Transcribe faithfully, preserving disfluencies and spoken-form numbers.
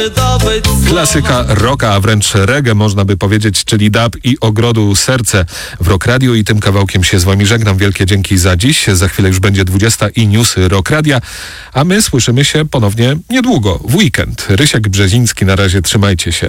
Klasyka rocka, a wręcz reggae można by powiedzieć, czyli dub i Ogrodu Serce w Rock Radio i tym kawałkiem się z wami żegnam. Wielkie dzięki za dziś. Za chwilę już będzie dwudziesta i newsy Rock Radia, a my słyszymy się ponownie niedługo, w weekend. Rysiek Brzeziński, na razie trzymajcie się.